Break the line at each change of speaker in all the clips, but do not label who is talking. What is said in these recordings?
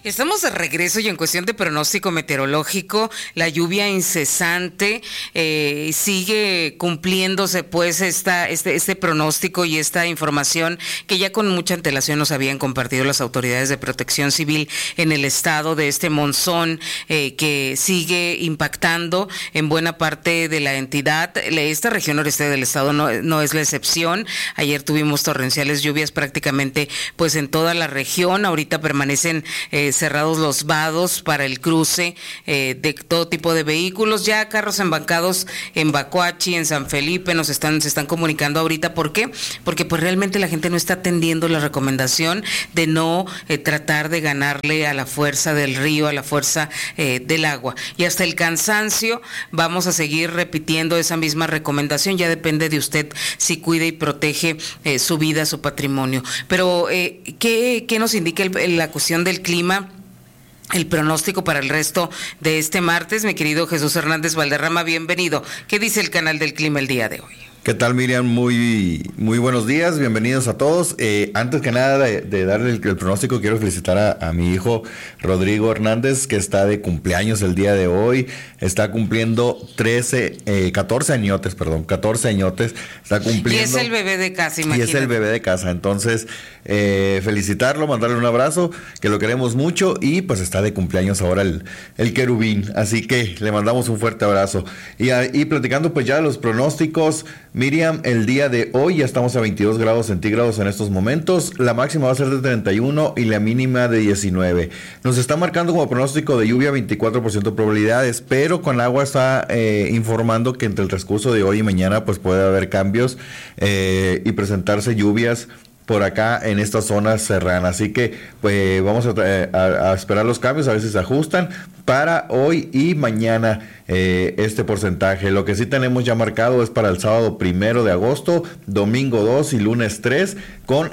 Estamos de regreso y en cuestión de pronóstico meteorológico, la lluvia incesante sigue cumpliéndose pues este pronóstico y esta información que ya con mucha antelación nos habían compartido las autoridades de protección civil en el estado de este monzón que sigue impactando en buena parte de la entidad. Esta región noreste del estado no es la excepción. Ayer tuvimos torrenciales lluvias prácticamente pues en toda la región. Ahorita permanecen cerrados los vados para el cruce de todo tipo de vehículos. Ya carros embarcados en Bacuachi, en San Felipe, se están comunicando ahorita. ¿Por qué? Porque pues realmente la gente no está atendiendo la recomendación de no tratar de ganarle a la fuerza del río, a la fuerza del agua. Y hasta el cansancio vamos a seguir repitiendo esa misma recomendación. Ya depende de usted si cuida y protege su vida, su patrimonio. Pero ¿qué nos indica la cuestión del clima? El pronóstico para el resto de este martes, mi querido Jesús Hernández Valderrama, bienvenido. ¿Qué dice el canal del clima el día de hoy?
¿Qué tal, Miriam? Muy buenos días, bienvenidos a todos. Antes que nada de darle el pronóstico, quiero felicitar a mi hijo Rodrigo Hernández, que está de cumpleaños el día de hoy. Está cumpliendo 14 añotes, está cumpliendo.
Y es el bebé de casa, imagínate.
Y es el bebé de casa, entonces felicitarlo, mandarle un abrazo, que lo queremos mucho, y pues está de cumpleaños ahora el querubín, así que le mandamos un fuerte abrazo. Y platicando pues ya de los pronósticos, Miriam, el día de hoy ya estamos a 22 grados centígrados en estos momentos. La máxima va a ser de 31 y la mínima de 19. Nos está marcando como pronóstico de lluvia 24% de probabilidades, pero con agua está informando que entre el transcurso de hoy y mañana pues puede haber cambios y presentarse lluvias por acá en estas zonas serranas. Así que pues vamos a esperar los cambios, a ver si se ajustan para hoy y mañana este porcentaje. Lo que sí tenemos ya marcado es para el sábado 1 de agosto, domingo 2 y lunes 3, con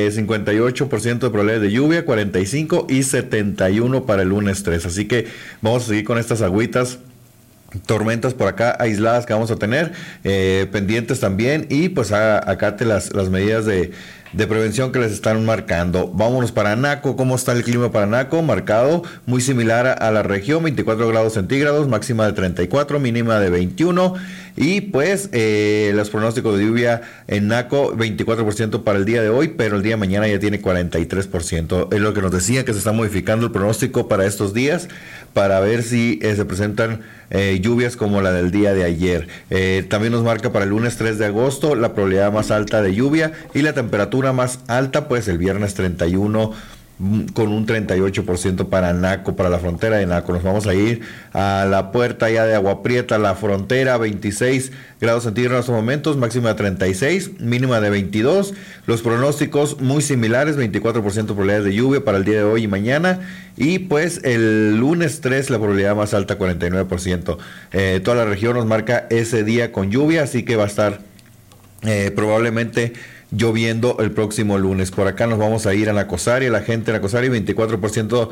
58% de probabilidades de lluvia, 45 y 71 para el lunes 3. Así que vamos a seguir con estas agüitas, tormentas por acá aisladas que vamos a tener, pendientes también, y pues acate las medidas de prevención que les están marcando. Vámonos para Naco. ¿Cómo está el clima para Naco? Marcado muy similar a la región, 24 grados centígrados, máxima de 34, mínima de 21. Y pues los pronósticos de lluvia en Naco, 24% para el día de hoy, pero el día de mañana ya tiene 43%. Es lo que nos decía, que se está modificando el pronóstico para estos días, para ver si se presentan lluvias como la del día de ayer. También nos marca para el lunes 3 de agosto la probabilidad más alta de lluvia, y la temperatura más alta pues el viernes 31 con un 38% para Naco, para la frontera de Naco. Nos vamos a ir a la puerta ya de Agua Prieta, la frontera, 26 grados centígrados en estos momentos, máxima de 36, mínima de 22. Los pronósticos muy similares, 24% de probabilidades de lluvia para el día de hoy y mañana, y pues el lunes 3 la probabilidad más alta, 49%. Toda la región nos marca ese día con lluvia, así que va a estar probablemente lloviendo el próximo lunes. Por acá nos vamos a ir a Nacosari, la gente de Nacosari, 24%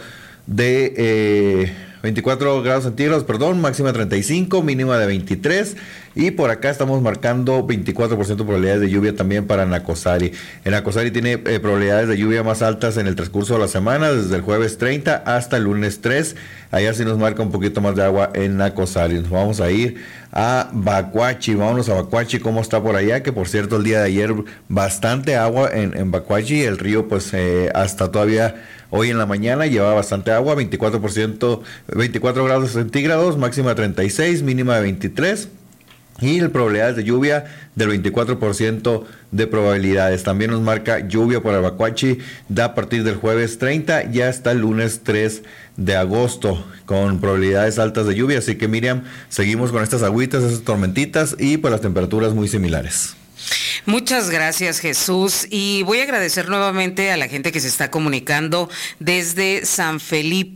de 24 grados centígrados, máxima 35, mínima de 23, y por acá estamos marcando 24% de probabilidades de lluvia también para Nacosari. En Nacosari tiene probabilidades de lluvia más altas en el transcurso de la semana, desde el jueves 30 hasta el lunes 3, allá sí nos marca un poquito más de agua en Nacosari. Nos vamos a ir a Bacuachi, vámonos a Bacuachi. ¿Cómo está por allá? Que por cierto el día de ayer bastante agua en Bacuachi, el río pues hasta todavía hoy en la mañana llevaba bastante agua, 24 grados centígrados, máxima de 36, mínima de 23. Y la probabilidad de lluvia del 24% de probabilidades. También nos marca lluvia para Bacuachi da a partir del jueves 30 ya hasta el lunes 3 de agosto con probabilidades altas de lluvia. Así que, Miriam, seguimos con estas agüitas, esas tormentitas, y pues las temperaturas muy similares.
Muchas gracias, Jesús, y voy a agradecer nuevamente a la gente que se está comunicando desde San Felipe.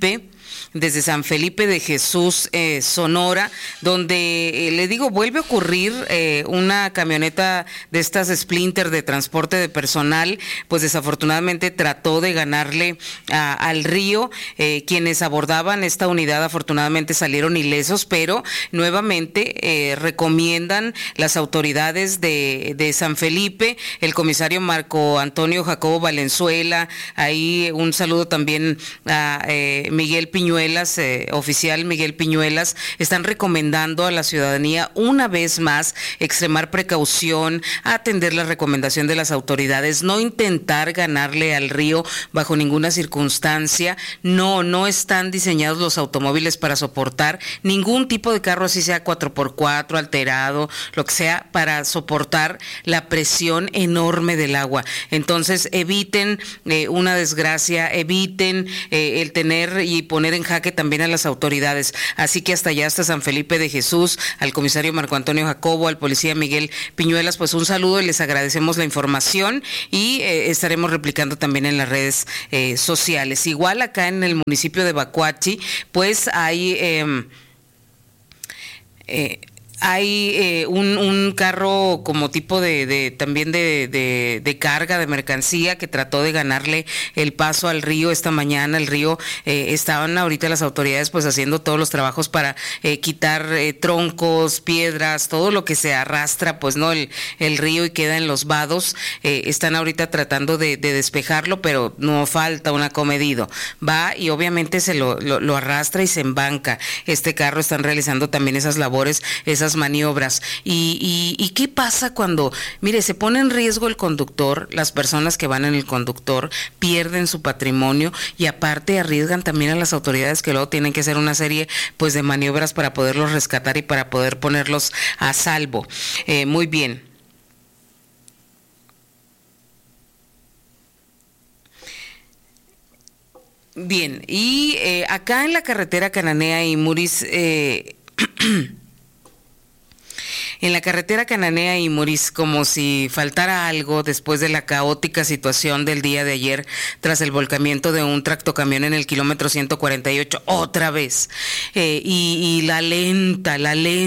desde San Felipe de Jesús, Sonora, donde le digo, vuelve a ocurrir una camioneta de estas Sprinter de transporte de personal, pues desafortunadamente trató de ganarle al río. Quienes abordaban esta unidad afortunadamente salieron ilesos, pero nuevamente recomiendan las autoridades de San Felipe, el comisario Marco Antonio Jacobo Valenzuela, ahí un saludo también a Miguel Piñuelas, oficial Miguel Piñuelas, están recomendando a la ciudadanía una vez más extremar precaución, atender la recomendación de las autoridades, no intentar ganarle al río bajo ninguna circunstancia. No están diseñados los automóviles para soportar ningún tipo de carro, así sea 4x4, alterado, lo que sea, para soportar la presión enorme del agua. Entonces eviten una desgracia, eviten el tener y poner en jaque también a las autoridades. Así que hasta allá, hasta San Felipe de Jesús, al comisario Marco Antonio Jacobo, al policía Miguel Piñuelas, pues un saludo y les agradecemos la información y estaremos replicando también en las redes sociales. Igual acá en el municipio de Bacuachi, pues hay un carro como tipo también de carga de mercancía que trató de ganarle el paso al río esta mañana. El río, estaban ahorita las autoridades pues haciendo todos los trabajos para quitar troncos, piedras, todo lo que se arrastra pues no el río y queda en los vados. Están ahorita tratando de despejarlo, pero no falta un acomedido. Va y obviamente se lo arrastra y se embanca. Este carro están realizando también esas labores, esas maniobras. ¿Y qué pasa cuando, mire, se pone en riesgo el conductor, las personas que van en el conductor pierden su patrimonio y aparte arriesgan también a las autoridades que luego tienen que hacer una serie pues de maniobras para poderlos rescatar y para poder ponerlos a salvo? Muy bien. Bien, y acá en la carretera Cananea y Muris, en la carretera Cananea y Muris, como si faltara algo después de la caótica situación del día de ayer tras el volcamiento de un tractocamión en el kilómetro 148, otra vez, y la lenta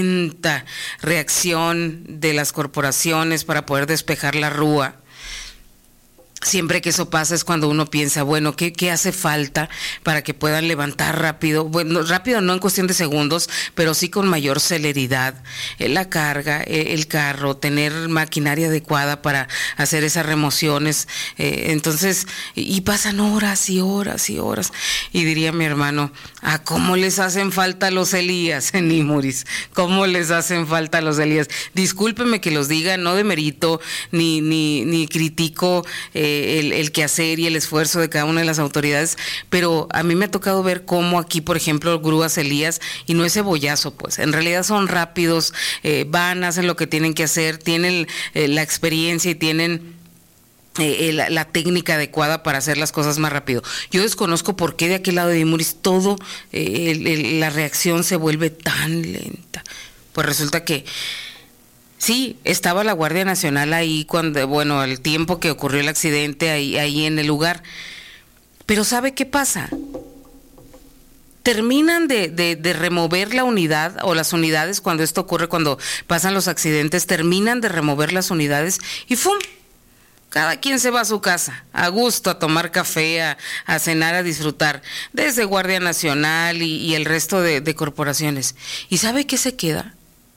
reacción de las corporaciones para poder despejar la rúa. Siempre que eso pasa es cuando uno piensa, bueno, ¿qué hace falta para que puedan levantar rápido? Bueno, rápido no en cuestión de segundos, pero sí con mayor celeridad la carga, el carro, tener maquinaria adecuada para hacer esas remociones. Entonces, y pasan horas y horas y horas. Y diría mi hermano, ¿a cómo les hacen falta los Elías en Imuris? ¿Cómo les hacen falta los Elías? Discúlpeme que los diga, no demerito ni critico el quehacer y el esfuerzo de cada una de las autoridades, pero a mí me ha tocado ver cómo aquí, por ejemplo, grúas Elías, y no es cebollazo, pues, en realidad son rápidos, van, hacen lo que tienen que hacer, tienen la experiencia y tienen la técnica adecuada para hacer las cosas más rápido. Yo desconozco por qué de aquel lado de Imuris todo, la reacción se vuelve tan lenta. Pues resulta que sí, estaba la Guardia Nacional ahí cuando, bueno, el tiempo que ocurrió el accidente ahí en el lugar. Pero ¿sabe qué pasa? Terminan de remover la unidad o las unidades cuando esto ocurre, cuando pasan los accidentes, terminan de remover las unidades y ¡fum! Cada quien se va a su casa, a gusto, a tomar café, a cenar, a disfrutar, desde Guardia Nacional y el resto de corporaciones. ¿Y sabe qué se queda?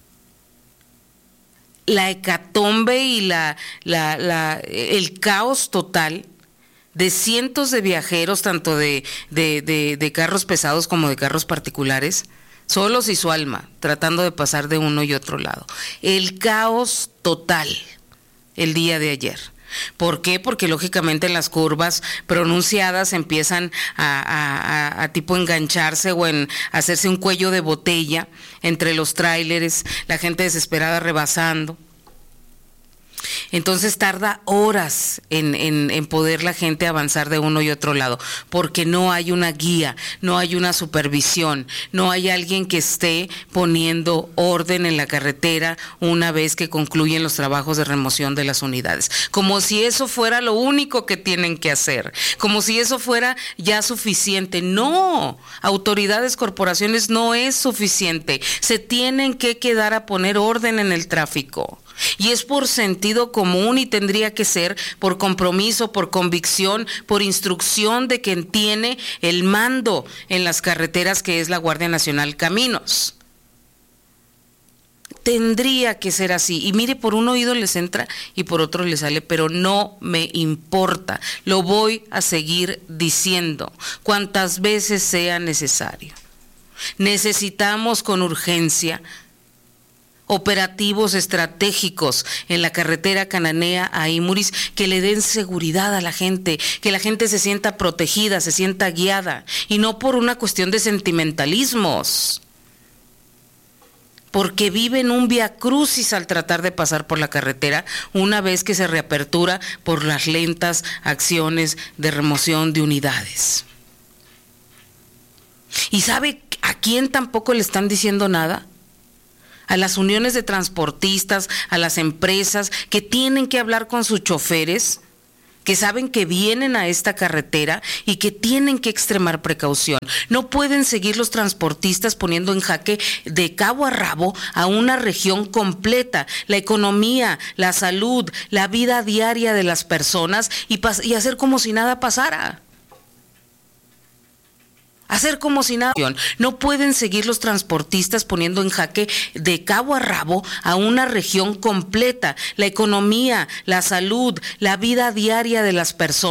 La hecatombe y el caos total de cientos de viajeros, tanto de carros pesados como de carros particulares, solos y su alma, tratando de pasar de uno y otro lado. El caos total el día de ayer. ¿Por qué? Porque lógicamente en las curvas pronunciadas empiezan a tipo engancharse o en hacerse un cuello de botella entre los tráileres, la gente desesperada rebasando. Entonces tarda horas en poder la gente avanzar de uno y otro lado, porque no hay una guía, no hay una supervisión, no hay alguien que esté poniendo orden en la carretera una vez que concluyen los trabajos de remoción de las unidades. Como si eso fuera lo único que tienen que hacer, como si eso fuera ya suficiente. No, autoridades, corporaciones, no es suficiente. Se tienen que quedar a poner orden en el tráfico. Y es por sentido común y tendría que ser por compromiso, por convicción, por instrucción de quien tiene el mando en las carreteras, que es la Guardia Nacional Caminos. Tendría que ser así. Y mire, por un oído les entra y por otro les sale, pero no me importa. Lo voy a seguir diciendo cuantas veces sea necesario. Necesitamos con urgencia operativos estratégicos en la carretera Cananea a Imuris que le den seguridad a la gente, que la gente se sienta protegida, se sienta guiada, y no por una cuestión de sentimentalismos, porque viven un viacrucis al tratar de pasar por la carretera una vez que se reapertura por las lentas acciones de remoción de unidades. ¿Y sabe a quién tampoco le están diciendo nada? A las uniones de transportistas, a las empresas que tienen que hablar con sus choferes, que saben que vienen a esta carretera y que tienen que extremar precaución. No pueden seguir los transportistas poniendo en jaque de cabo a rabo a una región completa, la economía, la salud, la vida diaria de las personas, y hacer como si nada pasara. Hacer como si nada. No pueden seguir los transportistas poniendo en jaque de cabo a rabo a una región completa, la economía, la salud, la vida diaria de las personas.